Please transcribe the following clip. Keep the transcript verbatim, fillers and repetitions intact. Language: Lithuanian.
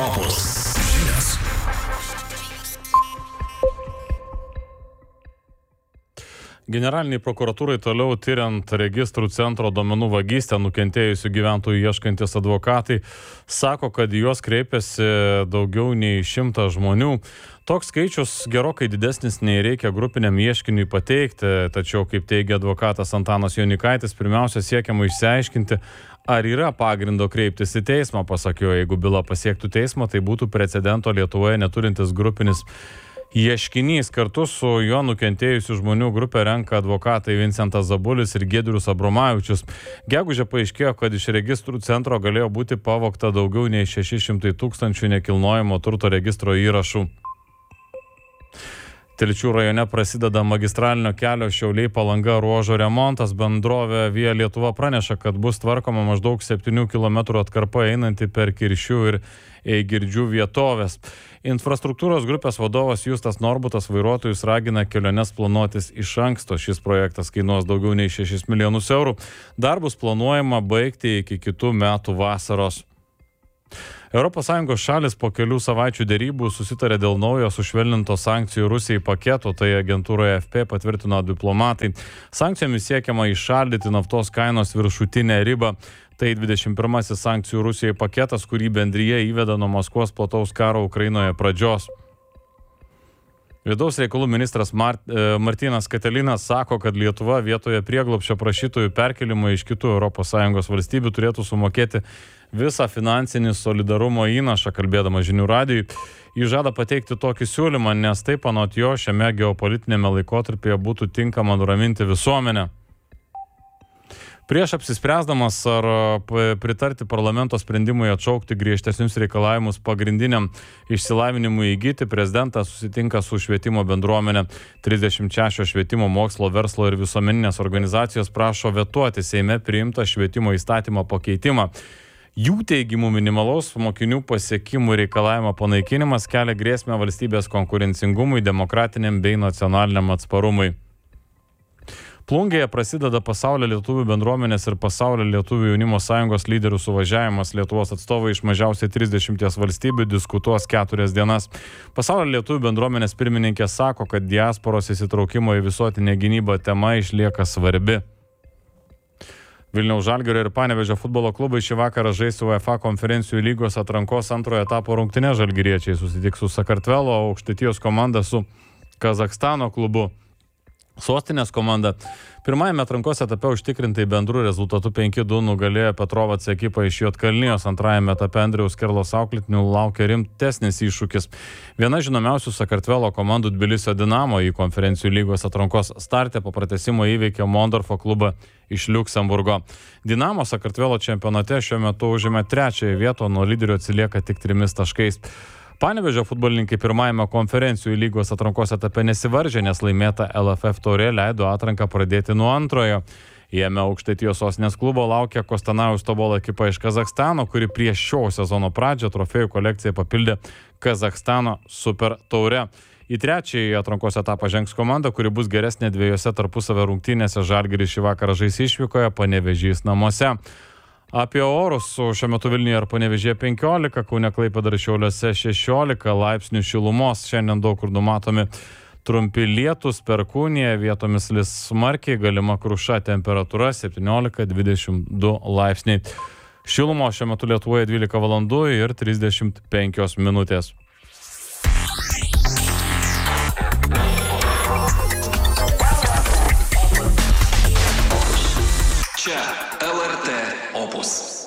Opus žinios. Generaliniai prokuratūrai toliau tyriant registrų centro duomenų vagystę nukentėjusių gyventojų ieškantis advokatai sako, kad juos kreipėsi daugiau nei šimtas žmonių. Toks skaičius gerokai didesnis nei reikia grupiniam ieškiniui pateikti, tačiau, kaip teigia advokatas Antanas Jonikaitis, pirmiausia siekiama išsiaiškinti, ar yra pagrindo kreiptis į teismą. Pasak jo, jeigu byla pasiektų teismą, tai būtų precedento Lietuvoje neturintis grupinis ieškinys. Kartu su jo nukentėjusių žmonių grupę renka advokatai Vincentas Zabulis ir Giedrius Abromavičius. Gegužę paaiškėjo, kad iš registrų centro galėjo būti pavogta daugiau nei šeši šimtai tūkstančių nekilnojamo turto registro įrašų. Telšių rajone prasideda magistralinio kelio Šiauliai Palanga ruožo remontas. Bendrovė Via Lietuva praneša, kad bus tvarkoma maždaug septynių kilometrų atkarpa einanti per Kiršių ir Eigirdžių vietovės. Infrastruktūros grupės vadovas Justas Norbutas vairuotojus ragina keliones planuotis iš anksto. Šis projektas kainuos daugiau nei šešis milijonus eurų. Darbus planuojama baigti iki kitų metų vasaros. Europos Sąjungos šalis po kelių savaičių derybų susitarė dėl naujo sušvelninto sankcijų Rusijai paketo, tai agentūroje F P patvirtino diplomatai. Sankcijomis siekiama įšaldyti naftos kainos viršutinę ribą. Tai dvidešimt pirmasis sankcijų Rusijai paketas, kurį bendrija įveda nuo Maskvos plataus karo Ukrainoje pradžios. Vidaus reikalų ministras Mart, e, Martynas Katelinas sako, kad Lietuva vietoje prieglobsčio prašytojų perkelimo iš kitų Europos Sąjungos valstybių turėtų sumokėti visą finansinį solidarumo įnašą, kalbėdama Žinių radijui. Jis žada pateikti tokį siūlymą, nes taip anot jo šiame geopolitinėme laikotarpyje būtų tinkama nuraminti visuomenę. Prieš apsispręsdamas ar pritarti parlamento sprendimui atšaukti griežtesnius reikalavimus pagrindiniam išsilavinimui įgyti, prezidentas susitinka su švietimo bendruomenė. trisdešimt šešios švietimo, mokslo, verslo ir visuomeninės organizacijos prašo vetuoti Seime priimtą švietimo įstatymo pakeitimą. Jų teigimų minimalaus mokinių pasiekimų reikalavimo panaikinimas kelia grėsmę valstybės konkurencingumui, demokratiniam bei nacionaliniam atsparumui. Plungėje prasideda Pasaulio lietuvių bendruomenės ir Pasaulio lietuvių jaunimo sąjungos lyderių suvažiavimas. Lietuvos atstovai iš mažiausiai trisdešimties valstybių diskutuos keturias dienas. Pasaulio lietuvių bendruomenės pirmininkė sako, kad diasporos įsitraukimo į visuotinę gynybą tema išlieka svarbi. Vilniaus Žalgirio ir Panevėžio futbolo klubai šį vakarą žais UEFA konferencijų lygos atrankos antrojo etapo rungtynes. Žalgiriečiai susitiks su Sakartvelo, Aukštaitijos komanda su Kazachstano klubu. Sostinės komanda pirmajame atrankos etape užtikrintai bendrų rezultatų penki du nugalėjo Petrovac ekipą iš Juodkalnijos. Antrajame etape Andriaus Kerlos auklėtinių laukia rimtesnis iššūkis. Viena žinomiausių Sakartvelo komandų Tbilisio Dinamo į konferencijų lygos atrankos startę po pratęsimo įveikė Mondorfo klubą iš Liuksemburgo. Dinamo Sakartvelo čempionate šiuo metu užėmė trečiąją vietą, nuo lyderio atsilieka tik trimis taškais. Panevėžio futbolininkai pirmajame konferencijų lygos atrankos etape nesivaržė, nes laimėta L F F taurė leido atranką pradėti nuo antrojo. Jame Aukštaitijos sostinės klubo laukia Kostanajaus Tobolo ekipa iš Kazachstano, kuri prieš šio sezono pradžią trofėjų kolekciją papildė Kazachstano super taure. Į trečiąjį atrankos etapą žengs komanda, kuri bus geresnė dviejose tarpusavio rungtynėse. Žalgiris šį vakarą žais išvykoje, Panevėžys namuose. Apie orus šiuo metu Vilniuje ir Panevėžyje penkiolika, Kaune, Klaipėdoje ir Šiauliuose šešiolika laipsnių šilumos. Šiandien daug kur numatomi trumpi lietūs, perkūnija, vietomis lis smarkiai, galima kruša, temperatūra septyniolika dvidešimt du laipsniai. Šilumos šiuo metu Lietuvoje dvylika valandų ir trisdešimt penkios minutės. Čia L R T Opus.